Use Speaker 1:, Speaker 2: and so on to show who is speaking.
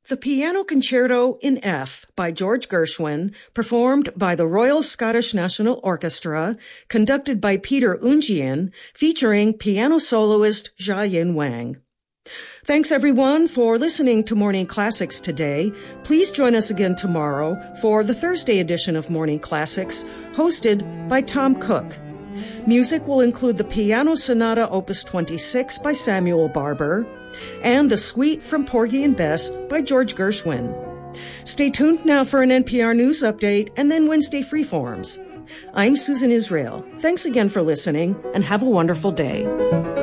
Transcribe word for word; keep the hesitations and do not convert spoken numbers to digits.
Speaker 1: The Piano Concerto in F by George Gershwin, performed by the Royal Scottish National Orchestra, conducted by Peter Ungian, featuring piano soloist Jia-Yin Wang. Thanks everyone for listening to Morning Classics today. Please join us again tomorrow for the Thursday edition of Morning Classics, hosted by Tom Cook. Music will include the Piano Sonata Opus twenty-six by Samuel Barber and the Suite from Porgy and Bess by George Gershwin. Stay tuned now for an N P R News update and then Wednesday Freeforms. I'm Susan Israel. Thanks again for listening and have a wonderful day.